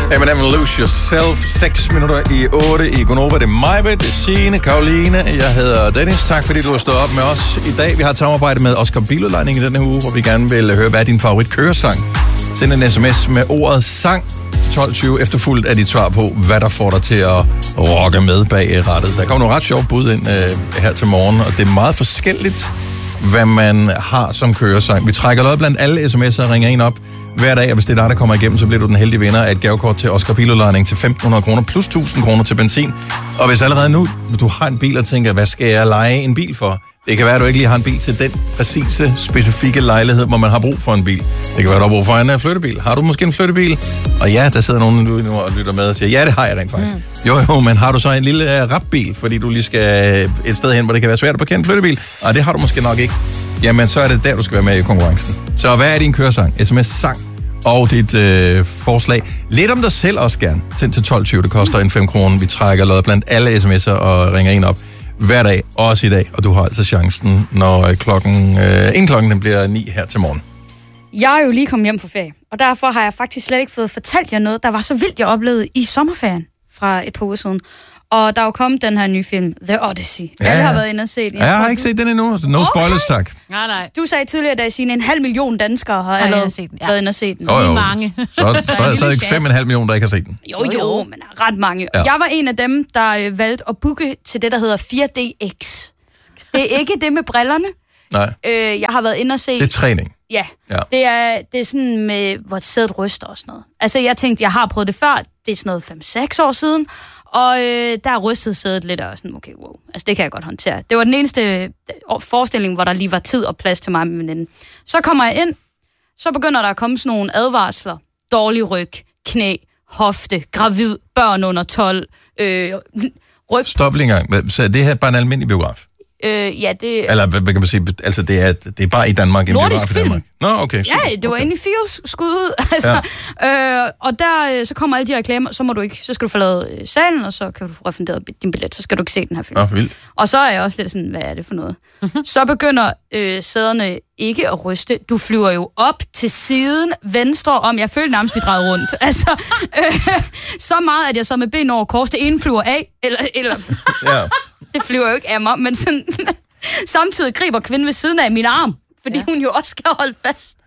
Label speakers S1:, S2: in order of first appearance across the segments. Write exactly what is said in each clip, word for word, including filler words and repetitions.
S1: Eminem, Lose Yourself. seks minutter i otte i Gonova. Det er mig, det er Signe, Karoline. Jeg hedder Dennis. Tak fordi du har stået op med os i dag. Vi har et samarbejde med Oscar Biludlejning i denne uge, hvor vi gerne vil høre, hvad er din favorit køresang. Send en sms med ordet sang til tolv tyve, efterfulgt af dit svar på, hvad der får dig til at rocke med bag rattet. Der kommer nogle ret sjove bud ind øh, her til morgen, og det er meget forskelligt, hvad man har som køresang. Vi trækker lod blandt alle sms'er og ringer en op hver dag, og hvis det er dig, der kommer igennem, så bliver du den heldige vinder af et gavekort til Oscar Biludlejning til femten hundrede kroner plus tusind kroner til benzin. Og hvis allerede nu du har en bil og tænker, hvad skal jeg leje en bil for? Det kan være, at du ikke lige har en bil til den præcise, specifikke lejlighed, hvor man har brug for en bil. Det kan være, at du har brug for en flyttebil. Har du måske en flyttebil? Og ja, der sidder nogen nu og lytter med og siger, ja, det har jeg rent faktisk. Mm. Jo, jo, men har du så en lille uh, rapbil, fordi du lige skal et sted hen, hvor det kan være svært at parkere en flyttebil? Og det har du måske nok ikke. Jamen, så er det der, du skal være med i konkurrencen. Så hvad er din køresang? sms-sang og dit øh, forslag. Lidt om dig selv også gerne. Send til tolv tyve, det koster en fem kroner. Vi trækker lod blandt alle sms'er og ringer en op hver dag, også i dag. Og du har altså chancen, når klokken, øh, en klokken den bliver ni her til morgen.
S2: Jeg er jo lige kommet hjem fra ferie, og derfor har jeg faktisk slet ikke fået fortalt jer noget, der var så vildt, jeg oplevede i sommerferien fra et par uger siden. Og der er jo kommet den her nye film, The Odyssey. Ja, alle har været inde og set den.
S1: Jeg, jeg har ikke set den endnu, så no okay. spoilers, tak.
S3: Nej, nej.
S2: Du sagde tidligere, da jeg siger, en halv million danskere har allerede set den. Ja. været inde og set den.
S1: Oh, jo.
S3: Mange.
S1: Så er der stadig fem og en halv millioner, der ikke har set den.
S2: Jo, jo, men ret mange. Ja. Jeg var en af dem, der øh, valgte at booke til det, der hedder fire D X. Det er ikke det med brillerne.
S1: Nej.
S2: Øh, jeg har været inde og se...
S1: Det er træning.
S2: Ja,
S1: ja.
S2: Det, er, det er sådan med, hvor sædet ryster og sådan noget. Altså, jeg tænkte, jeg har prøvet det før. Det er sådan noget fem seks år siden. Og øh, der rystede sædet lidt og sådan, okay, wow. Altså, det kan jeg godt håndtere. Det var den eneste forestilling, hvor der lige var tid og plads til mig med veninden. Så kommer jeg ind, så begynder der at komme sådan nogle advarsler. Dårlig ryg, knæ, hofte, gravid, børn under tolv, øh, ryg...
S1: Stop lige en gang. Så det her er bare en almindelig biograf?
S2: Øh, ja, det...
S1: Eller hvad kan man sige? Altså, det er, det er bare i Danmark.
S2: Nordisk film.
S1: Danmark. Nå, okay.
S2: Super. Ja, det var okay. Inde i Fields skud ud. Altså, ja. øh, og der så kommer alle de reklamer, så må du ikke, så skal du forlade salen, og så kan du få refunderet din billet, så skal du ikke se den her film.
S1: Nå, vildt.
S2: Og så er jeg også lidt sådan, hvad er det for noget? Mm-hmm. Så begynder øh, sæderne ikke at ryste. Du flyver jo op til siden, venstre om. Jeg følte nærmest, vi drejede rundt. Altså, øh, så meget, at jeg så med ben over kors, det ene flyver af, eller... eller
S1: ja.
S2: Det flyver jo ikke af mig, men sådan, samtidig griber kvinden ved siden af min arm, fordi ja. hun jo også skal holde fast.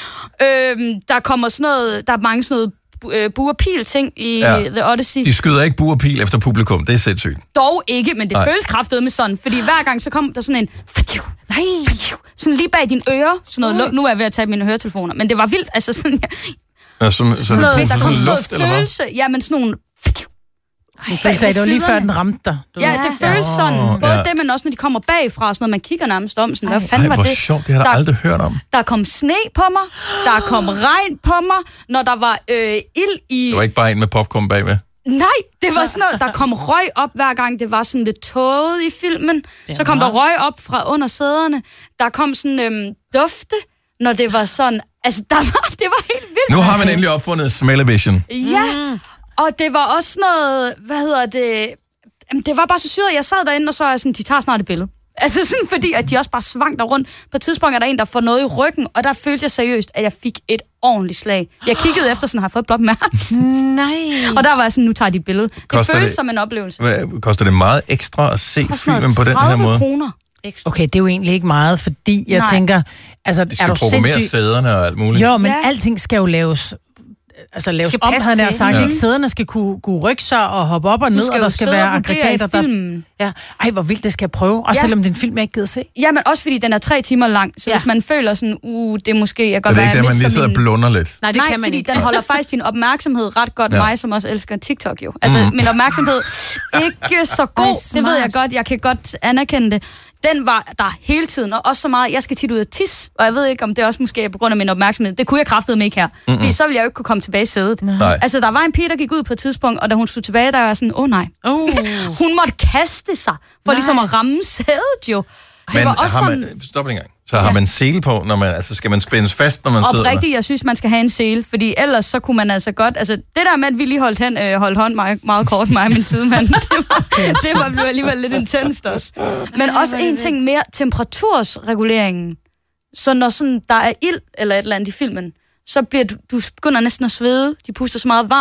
S2: Øhm, der kommer sådan noget, der er mange sådan noget uh, bu- og pil ting i ja. The Odyssey.
S1: De skyder ikke bu og pil efter publikum, det er sindssygt.
S2: Dog ikke, men det Nej. føles kraftedet med sådan, fordi hver gang så kommer der sådan en, nej, sådan lige bag dine ører, sådan noget, nu er jeg ved at tage mine høretelefoner, men det var vildt, altså sådan, ja,
S1: ja, sådan, sådan, sådan noget,
S2: der kom sådan
S1: luft,
S2: noget følelse, ja, men sådan nogle,
S3: Ej, sagde, det var lige før, den ramte dig.
S2: Ja, det føles oh, sådan. Både ja. det, men også når de kommer bagfra, og sådan noget, man kigger nærmest om. Sådan, hvad fanden
S1: Ej,
S2: var
S1: hvor
S2: det?
S1: sjovt, det har jeg aldrig hørt om.
S2: Der kom sne på mig, der kom regn på mig, når der var øh, ild i...
S1: Det var ikke bare en med popcorn bagved?
S2: Nej, det var sådan noget, der kom røg op hver gang, det var sådan lidt tåget i filmen. Så kom der røg op fra under sæderne. Der kom sådan øhm, dufte, når det var sådan... Altså, der var, det var helt vildt.
S1: Nu har man endelig opfundet smell-o-vision.
S2: Ja, og det var også noget, hvad hedder det, det var bare så syret, jeg sad derinde, og så er jeg sådan, de tager snart et billede. Altså sådan, fordi at de også bare svang der rundt. På et tidspunkt er der en, der får noget i ryggen, og der følte jeg seriøst, at jeg fik et ordentligt slag. Jeg kiggede efter, sådan har jeg fået et blåt mærke.
S3: Nej.
S2: Og der var jeg sådan, nu tager de et billede. Det
S1: koster
S2: føles
S1: det,
S2: som en oplevelse.
S1: Hvad, koster det meget ekstra at se filmen på den her måde?
S2: kroner.
S3: Okay, det er jo egentlig ikke meget, fordi jeg Nej. tænker, altså,
S1: de skal er du programmere sindssyg... sæderne og alt muligt.
S3: Jo, men ja. alting skal jo laves... Altså laves om, havde jeg sagt, ja. ikke? Sæderne skal kunne, kunne rykke sig og hoppe op og ned, og der skal være aggregater, der... Ja. Ej, hvor vildt, det skal jeg prøve. Også ja. selvom det er en film, jeg ikke gider se.
S2: Ja, men også fordi den er tre timer lang, så ja. hvis man føler sådan, uh, det er måske... Jeg godt
S1: det er ikke det, man lige sidder og blunder lidt.
S2: Nej, det Nej, kan man fordi ikke. Den holder faktisk din opmærksomhed ret godt. Ja. Mig, som også elsker TikTok jo. Altså, mm. min opmærksomhed ikke så god. Ej, det ved jeg godt. Jeg kan godt anerkende det. Den var der hele tiden, og også så meget, jeg skal tit ud og tisse, og jeg ved ikke, om det også måske er på grund af min opmærksomhed. Det kunne jeg kraftedeme ikke her, mm-hmm. fordi så ville jeg jo ikke kunne komme tilbage i sædet.
S1: Nej.
S2: Altså, der var en pige, der gik ud på et tidspunkt, og da hun stod tilbage, der var sådan, åh oh, nej. Uh. Hun måtte kaste sig, for nej. ligesom at ramme sædet jo.
S1: Men har sådan... man... Stop en gang. Så har ja. man sele på, når man, altså skal man spændes fast, når man sidder?
S2: Oprigtigt, jeg synes, man skal have en sele, fordi ellers så kunne man altså godt, altså det der med, at vi lige holdt, hen, øh, holdt hånd meget, meget kort, mig og min sidemand, det var, det var blevet alligevel lidt intenst også. Men også en ting mere, temperatursreguleringen. Så når sådan, der er ild eller et eller andet i filmen, så bliver du, du begynder næsten at svede, de puster så meget varm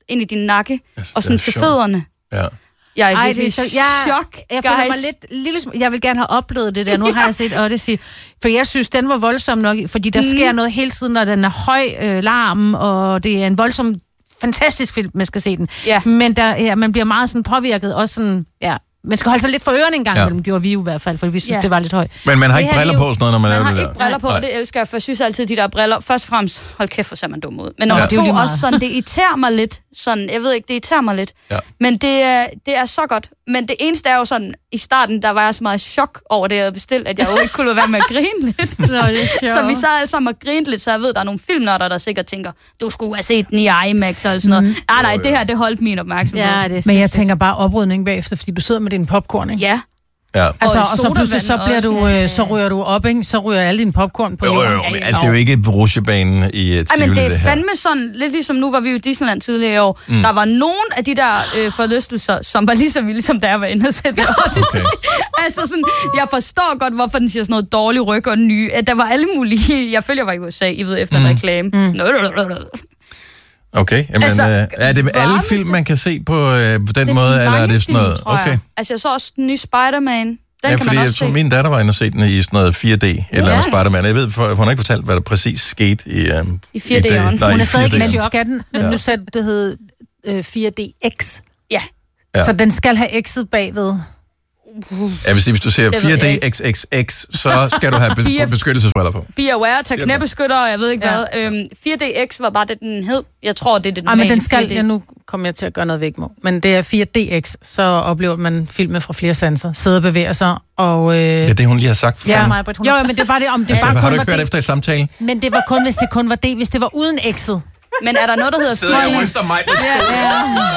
S2: ind i din nakke,
S1: yes,
S2: og sådan til sjovt. Fødderne.
S1: Ja.
S2: Jeg er virkelig i chok,
S4: jeg, jeg føler mig lidt, lille, jeg vil gerne have oplevet det der. Nu har jeg set Odyssey, for jeg synes, den var voldsom nok, fordi der mm. sker noget hele tiden, når den er høj øh, larm, og det er en voldsom, fantastisk film, man skal se den. Ja. Men der, ja, man bliver meget sådan påvirket, også sådan, ja, man skal holde sig lidt for ørerne en gang, ja. Gjorde vi jo i hvert fald, for vi synes, ja. det var lidt højt.
S1: Men man har ikke briller på sådan noget, når man,
S2: man
S1: laver
S2: det der? Man
S1: har
S2: ikke briller på, og det elsker jeg, for jeg synes altid, de der briller, først og fremmest, hold kæft, hvor ser man dum ud. Men nummer ja. to, også sådan, det irriterer mig lidt, sådan, jeg ved ikke, det irriterer mig lidt. Ja. Men det er, det er så godt. Men det eneste er jo sådan, i starten, der var jeg så meget chok over det, jeg havde bestilt, at jeg jo ikke kunne lade være med at grine lidt. Nå, så vi sad alle sammen og grinte lidt, så jeg ved, der er nogle filmnørder, der sikkert tænker, du skulle have set den i IMAX og sådan noget. Mm. Ah, nej, det her, det holdt min opmærksomhed. Ja,
S3: det Men jeg tænker bare oprydning bagefter, fordi du sidder med din popcorn, ikke?
S2: Ja.
S1: Ja.
S3: Altså, og, og så pludselig så bliver du, øh, så ryger du op, ikke? Så ryger alle dine popcorn på.
S1: Jo, jo, jo, men alt det er jo ikke rutsjebanen i uh,
S2: Tivoli, men det er fandme sådan, lidt ligesom nu var vi jo i Disneyland tidligere i år. Mm. Der var nogen af de der øh, forlystelser, som var lige så vilde, som da jeg var inde og sætte okay. Altså sådan, jeg forstår godt, hvorfor den siger sådan noget dårlig ryg og nye. Der var alle mulige, jeg følger var i U S A, I ved, efter mm. en reklame. Mm.
S1: Okay, jamen, altså, øh, er det alle film, man kan se på, øh, på den måde, eller er det sådan noget?
S2: Film, okay. Altså, jeg så også den nye Spider-Man. Den
S1: ja,
S2: kan
S1: fordi
S2: man
S1: jeg
S2: også
S1: tror,
S2: se.
S1: min datter var inde og se den i sådan noget fire D, eller ja. Spider-Man. Jeg ved, for, hun har ikke fortalt, hvad der præcis skete i... Øh,
S2: I fire D'eren.
S3: Hun er stadig ikke i chok. Men ja. Nu sagde det hed øh, fire D X.
S2: Ja.
S3: ja. Så den skal have X'et bagved.
S1: Jeg vil sige, hvis du ser fire D X X X, så skal du have be- beskyttelsesbriller på.
S2: Be aware, tag knæbeskytter, og jeg ved ikke ja. hvad. Øhm, fire D X var bare det, den hed. Jeg tror, det er det, den
S3: Ej, men den skal, ja, nu kommer jeg til at gøre noget væk med. Men det er fire D X, så oplever man filmet fra flere sanser. Sidder og bevæger sig, og... Øh...
S1: Det er det, hun lige har sagt.
S3: Ja, mig, Britt, jo, men det er bare det, om det ja. bare
S1: har
S3: kun
S1: du ikke
S3: var
S1: været efter et samtale?
S3: Men det var kun, hvis det kun var D, hvis det var uden X'et.
S2: Men er der noget, der hedder
S1: fire D? Sidder jeg ryster mig med
S2: ja, ja.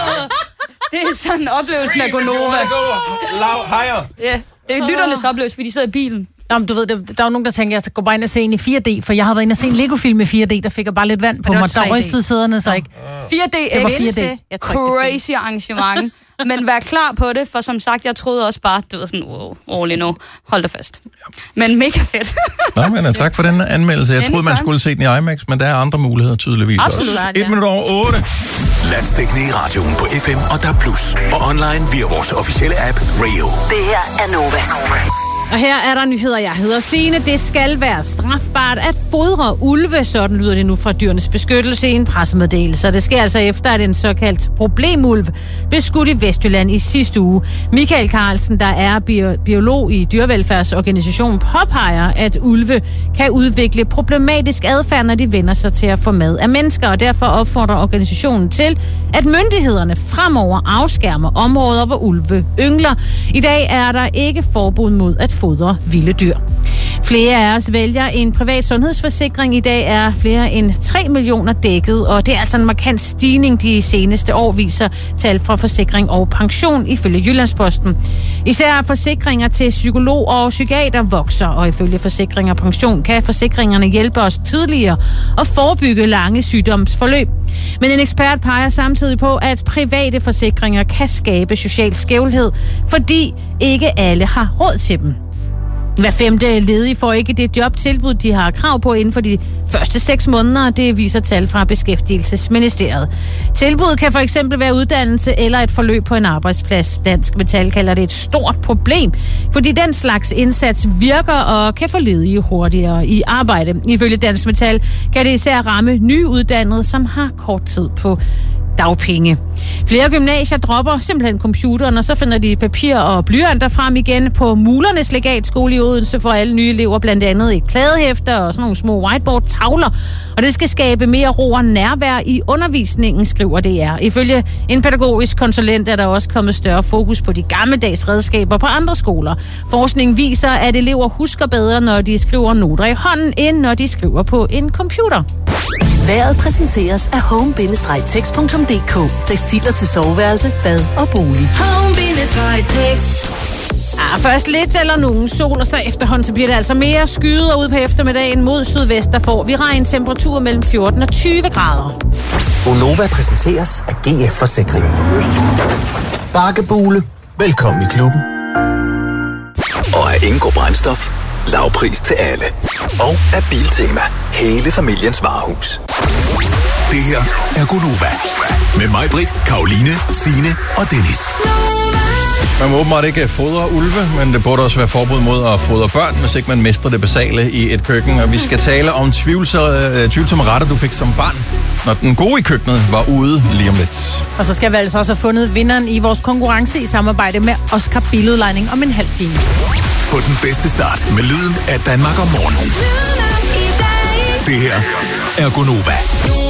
S2: Det er sådan oplevelsen af Gonova.
S1: Lav, higher.
S2: Ja. Det er lytternes oplevelse, fordi de sidder i bilen.
S3: Nå, men du ved, der, der er jo nogen, der tænker, at jeg skal gå bare ind og se en i fire D, for jeg har været inde og se en Lego-film i fire D, der fik jeg bare lidt vand på mig. Der rystede sæderne så ikke.
S2: fire D X, crazy arrangement. Men vær klar på det, for som sagt, jeg troede også bare, det var sådan, wow, rolig nu, hold det fast. Men mega fedt.
S1: Nå, men tak for den anmeldelse. Jeg troede, man skulle se den i IMAX, men der er andre muligheder tydeligvis
S2: Absolut,
S1: også.
S2: Ja.
S1: Et minut over otte.
S5: Landsdækkende i radioen på F M og D A B plus, og online via vores officielle app Rio.
S6: Det her er Nova.
S4: Og her er der nyheder, jeg hedder Signe. Det skal være strafbart at fodre ulve, sådan lyder det nu fra Dyrenes Beskyttelse i en pressemeddelelse. Det sker altså efter, at en såkaldt problemulv blev skudt i Vestjylland i sidste uge. Michael Carlsen, der er bio- biolog i dyrevelfærdsorganisationen, påpeger, at ulve kan udvikle problematisk adfærd, når de vender sig til at få mad af mennesker, og derfor opfordrer organisationen til, at myndighederne fremover afskærmer områder, hvor ulve yngler. I dag er der ikke forbud mod at fodre vilde dyr. Flere af os vælger en privat sundhedsforsikring. I dag er flere end tre millioner dækket, og det er altså en markant stigning de seneste år, viser tal fra Forsikring og Pension ifølge Jyllandsposten. Især forsikringer til psykolog og psykiater vokser, og ifølge Forsikring og Pension kan forsikringerne hjælpe os tidligere og forebygge lange sygdomsforløb. Men en ekspert peger samtidig på, at private forsikringer kan skabe social skævhed, fordi ikke alle har råd til dem. Hver femte ledige får ikke det jobtilbud, de har krav på inden for de første seks måneder, det viser tal fra Beskæftigelsesministeriet. Tilbuddet kan for eksempel være uddannelse eller et forløb på en arbejdsplads. Dansk Metal kalder det et stort problem, fordi den slags indsats virker og kan få ledige hurtigere i arbejde. Ifølge Dansk Metal kan det især ramme nyuddannede, som har kort tid på dagpenge. Flere gymnasier dropper simpelthen computeren, og så finder de papir og blyanter frem igen. På Mulernes Legatskole i Odense får alle nye elever blandt andet et kladehæfter og sådan nogle små whiteboard-tavler, og det skal skabe mere ro og nærvær i undervisningen, skriver D R. Ifølge en pædagogisk konsulent er der også kommet større fokus på de gammeldags redskaber på andre skoler. Forskningen viser, at elever husker bedre, når de skriver noter i hånden, end når de skriver på en computer.
S6: Vejret præsenteres af home bindestreg text punktum d k. Tekstiler til soveværelse, bad og bolig. home bindestreg text.
S4: Ah, først lidt eller nogen sol, og så efterhånden så bliver det altså mere skyet, og ude på eftermiddagen mod sydvest, der får vi regn, temperatur mellem fjorten og tyve grader.
S7: Gonova præsenteres af G F Forsikring. Bakkebule. Velkommen i klubben.
S5: Og af Ingo Brændstof. Lavpris til alle. Og af Biltema. Hele familiens varehus. Det her er Gonova. Med mig, Britt, Karoline, Signe og Dennis.
S1: Man må åbenbart ikke fodre ulve, men det burde også være forbud mod at fodre børn, hvis ikke man mestrer det basale i et køkken. Og vi skal tale om tvivlsomme, tvivlsomme retter, du fik som barn, når den gode i køkkenet var ude lige om lidt.
S3: Og så skal vi altså også have fundet vinderen i vores konkurrence i samarbejde med Oscar Biludlejning om en halv time.
S5: Få den bedste start med lyden af Danmark om morgenen. Det her er Gonova.